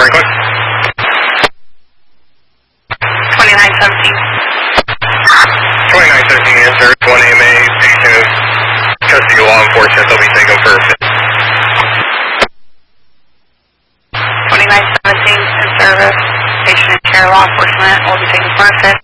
Franklin. 2917. 2917 in service. 1 AMA. Patient is custody of law enforcement. They'll be taken for a fit. 2917 in service. Patient in care, law enforcement will be taken for a fit.